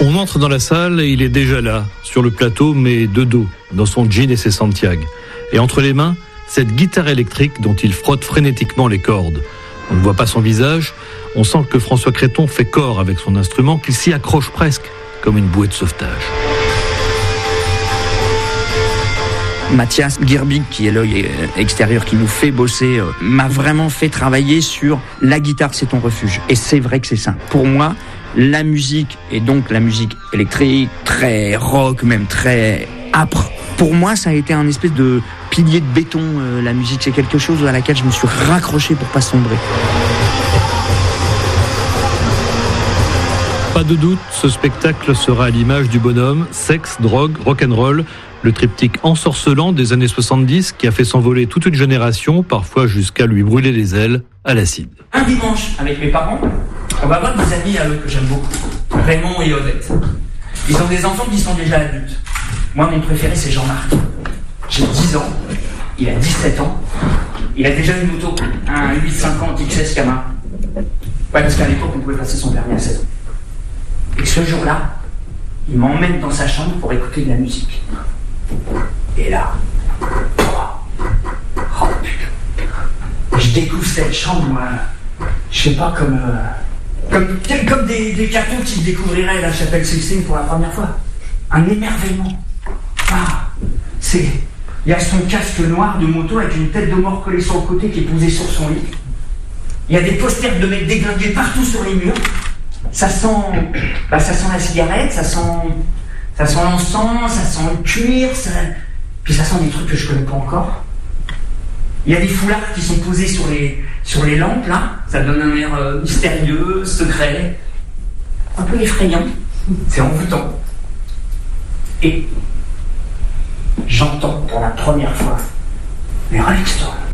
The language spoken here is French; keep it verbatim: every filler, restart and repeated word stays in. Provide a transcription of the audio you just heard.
On entre dans la salle et il est déjà là, sur le plateau, mais de dos, dans son jean et ses Santiago. Et entre les mains, cette guitare électrique dont il frotte frénétiquement les cordes. On ne voit pas son visage, on sent que François Creton fait corps avec son instrument, qu'il s'y accroche presque, comme une bouée de sauvetage. Mathias Girbig, qui est l'œil extérieur qui nous fait bosser, euh, m'a vraiment fait travailler sur la guitare, c'est ton refuge. Et c'est vrai que c'est ça. Pour moi, la musique, et donc la musique électrique, très rock, même très âpre, pour moi, ça a été un espèce de pilier de béton. Euh, la musique, c'est quelque chose à laquelle je me suis raccroché pour pas sombrer. Pas de doute, ce spectacle sera à l'image du bonhomme, sexe, drogue, rock'n'roll, le triptyque ensorcelant des années soixante-dix qui a fait s'envoler toute une génération, parfois jusqu'à lui brûler les ailes à l'acide. Un dimanche, avec mes parents, on va voir des amis à eux que j'aime beaucoup, Raymond et Odette. Ils ont des enfants qui sont déjà adultes. Moi, mon préféré, c'est Jean-Marc. J'ai dix ans, il a dix-sept ans, il a déjà une moto, un huit cinquante X S Camaro. Ouais, parce qu'à l'époque, on pouvait passer son permis à seize ans. Et ce jour-là, il m'emmène dans sa chambre pour écouter de la musique. Et là, oh, oh putain, je découvre cette chambre, moi, je sais pas, comme, euh, comme, comme des, des cartons qui découvriraient la chapelle Sixtine pour la première fois. Un émerveillement. Ah, c'est, il y a son casque noir de moto avec une tête de mort collée sur le côté qui est posée sur son lit. Il y a des posters de mecs déglingués partout sur les murs. Ça sent, bah ça sent la cigarette, ça sent, ça sent l'encens, ça sent le cuir, ça, puis ça sent des trucs que je connais pas encore. Il y a des foulards qui sont posés sur les, sur les lampes là, ça donne un air euh, mystérieux, secret, un peu effrayant. C'est envoûtant. Et j'entends pour la première fois les Rolling Stones.